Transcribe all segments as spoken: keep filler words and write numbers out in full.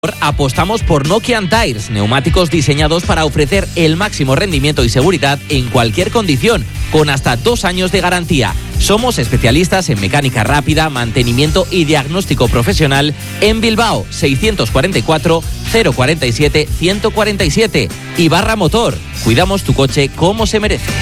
Apostamos por Nokian Tires, neumáticos diseñados para ofrecer el máximo rendimiento y seguridad en cualquier condición, con hasta dos años de garantía. Somos especialistas en mecánica rápida, mantenimiento y diagnóstico profesional en Bilbao, seiscientos cuarenta y cuatro, cero cuarenta y siete, ciento cuarenta y siete. Y Barra Motor, cuidamos tu coche como se merece.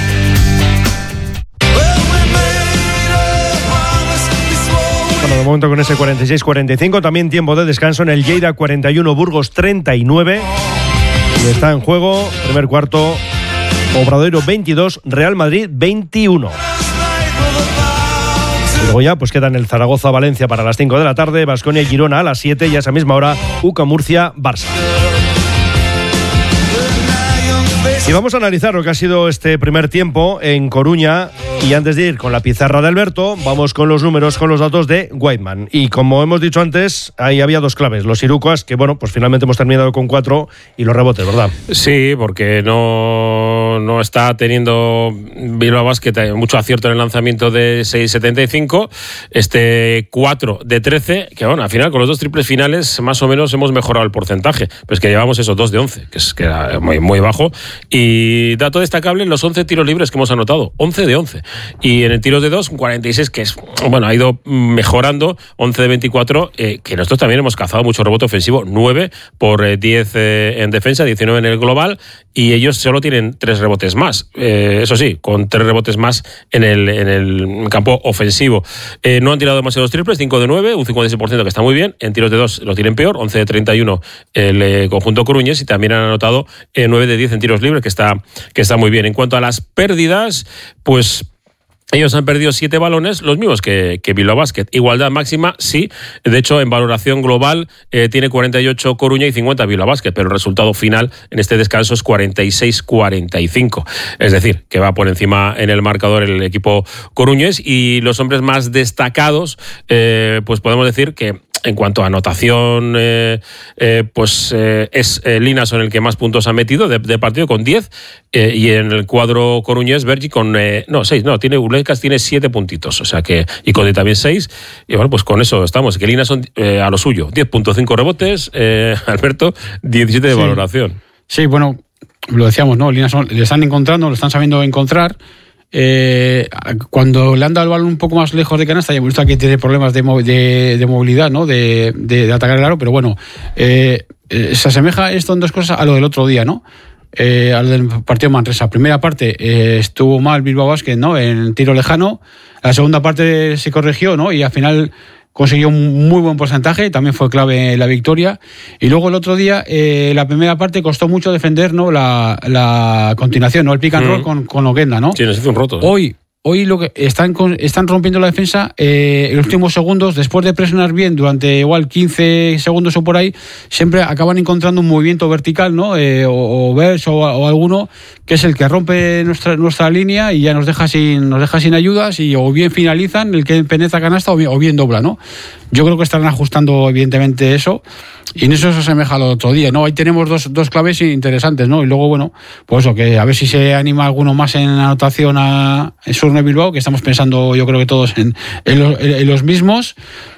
Bueno, de momento con ese cuarenta y seis cuarenta y cinco, también tiempo de descanso en el Lleida cuarenta y uno, Burgos treinta y nueve. Y está en juego, primer cuarto, Obradoiro veintidós, Real Madrid veintiuno. Y luego ya pues quedan el Zaragoza-Valencia para las cinco de la tarde, Baskonia y Girona a las siete y a esa misma hora U C A Murcia-Barça. Y vamos a analizar lo que ha sido este primer tiempo en Coruña. Y antes de ir con la pizarra de Alberto, vamos con los números, con los datos de Weidman. Y como hemos dicho antes, ahí había dos claves. Los Irukoas, que bueno, pues finalmente hemos terminado con cuatro, y los rebotes, ¿verdad? Sí, porque no, no está teniendo Bilbao Basket mucho acierto en el lanzamiento de seis setenta y cinco. Este cuatro de trece, que bueno, al final con los dos triples finales más o menos hemos mejorado el porcentaje. Pero es que llevamos esos dos de once, que es que era muy, muy bajo. Y dato destacable, los once tiros libres que hemos anotado, once de once. Y en el tiro de dos, un cuarenta y seis, que es, bueno, ha ido mejorando, once de veinticuatro, eh, que nosotros también hemos cazado mucho rebote ofensivo, nueve por eh, diez eh, en defensa, diecinueve en el global, y ellos solo tienen tres rebotes más. Eh, eso sí, con tres rebotes más en el, en el campo ofensivo. Eh, no han tirado demasiados triples, cinco de nueve, un cincuenta y seis por ciento que está muy bien. En tiros de dos lo tienen peor, once de treinta y uno el eh, conjunto coruñés, y también han anotado eh, nueve de diez en tiros libres, que está, que está muy bien. En cuanto a las pérdidas, pues ellos han perdido siete balones, los mismos que, que Bilbao Basket. Igualdad máxima, sí. De hecho, en valoración global eh, tiene cuarenta y ocho Coruña y cincuenta Bilbao Basket, pero el resultado final en este descanso es cuarenta y seis cuarenta y cinco. Es decir, que va por encima en el marcador el equipo coruñés. Y los hombres más destacados, eh, pues podemos decir que en cuanto a anotación, eh, eh, pues eh, es eh, Linason el que más puntos ha metido de, de partido, con diez, eh, y en el cuadro coruñés, Bergi con, eh, no, seis, no, tiene Ulecas tiene siete puntitos, o sea que, y Codi también seis, y bueno, pues con eso estamos, que Linason eh, a lo suyo, diez punto cinco rebotes, eh, Alberto, diecisiete de sí. Valoración. Sí, bueno, lo decíamos, ¿no? Linason le están encontrando, lo están sabiendo encontrar. Eh, cuando le han dado el balón un poco más lejos de canasta, ya hemos visto que tiene problemas de, de, de movilidad, ¿no? De, de, de atacar el aro, pero bueno, eh, eh, se asemeja esto en dos cosas a lo del otro día, ¿no? Eh, al del partido de Manresa. Primera parte eh, estuvo mal Bilbao Basket, ¿no? En tiro lejano. La segunda parte se corrigió, ¿no? Y al final consiguió un muy buen porcentaje, también fue clave la victoria. Y luego el otro día, eh, la primera parte costó mucho defender, ¿no? La, la continuación, ¿no? El pick and roll mm. con, con Oquenda, ¿no? Sí, nos hizo un roto. ¿eh? Hoy, hoy lo que están, están rompiendo la defensa eh, en los últimos segundos, después de presionar bien durante igual quince segundos o por ahí, siempre acaban encontrando un movimiento vertical, ¿no? Eh, o, o verso o, o alguno que es el que rompe nuestra nuestra línea y ya nos deja sin nos deja sin ayudas, y o bien finalizan el que penetra canasta o bien, o bien dobla, ¿no? Yo creo que estarán ajustando evidentemente eso, y en eso se asemeja al otro día, ¿no? Ahí tenemos dos, dos claves interesantes, ¿no? Y luego, bueno, pues eso, que a ver si se anima alguno más en anotación a Surne Bilbao, que estamos pensando yo creo que todos en, en, los, en los mismos.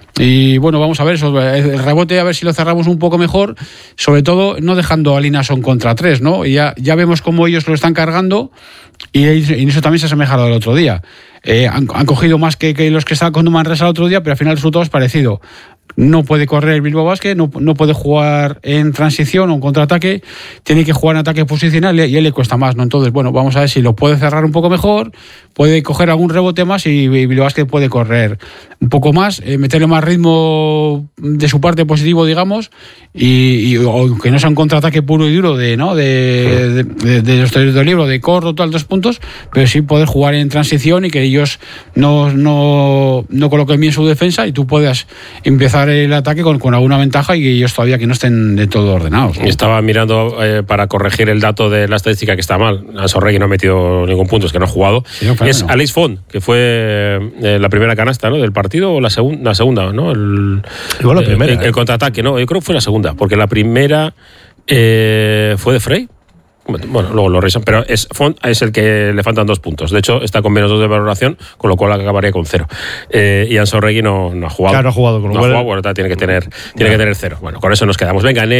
Y bueno, vamos a ver eso, el rebote, a ver si lo cerramos un poco mejor, sobre todo no dejando a Linason contra tres, ¿no? Y ya, ya vemos cómo ellos lo están cargando, y en eso también se asemeja al otro día. Eh, han, han cogido más que, que los que estaban con Manresa el otro día, pero al final el resultado es parecido. No puede correr el Bilbao Basket, no, no puede jugar en transición o en contraataque, tiene que jugar en ataque posicional y a él le cuesta más, ¿no? Entonces, bueno, vamos a ver si lo puede cerrar un poco mejor, puede coger algún rebote más y Bilbao Basket puede correr un poco más, eh, meterle más ritmo de su parte positivo, digamos, y, y aunque no sea un contraataque puro y duro de, ¿no? de, de, de, de los del libro, de corto, tal, dos puntos, pero sí poder jugar en transición y que ellos no, no, no coloquen bien su defensa y tú puedas empezar el ataque con, con alguna ventaja y ellos todavía que no estén de todo ordenados, ¿no? Estaba mirando eh, para corregir el dato de la estadística que está mal. Ansorregui no ha metido ningún punto, es que no ha jugado. Sí, no, es no. Aleix Font, que fue eh, la primera canasta, ¿no? Del partido, o la, segun, la segunda, ¿no? El, Igual la primera. El, el, el contraataque, ¿no? Yo creo que fue la segunda, porque la primera eh, fue de Frey. Bueno, luego lo revisan, pero es Font es el que le faltan dos puntos. De hecho, está con menos dos de valoración, con lo cual acabaría con cero. Eh, y Ansauregui no, no ha jugado. Claro, no ha jugado, con lo no cual. Ha jugado, bueno, tiene que tener, tiene que tener cero. Bueno, con eso nos quedamos. Venga,